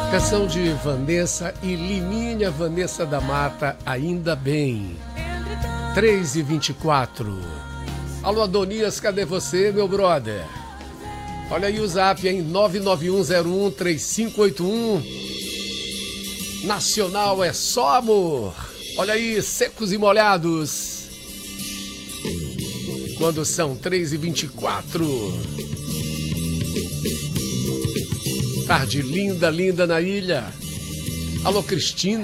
Canção de Vanessa e Liminha Vanessa da Mata, Ainda Bem. 3h24. Alô, Adonias, cadê você, meu brother? Olha aí o zap em 991013581. Nacional é só amor. Olha aí, Secos e Molhados. Quando são 3h24. Tarde linda, linda na ilha. Alô, Cristina.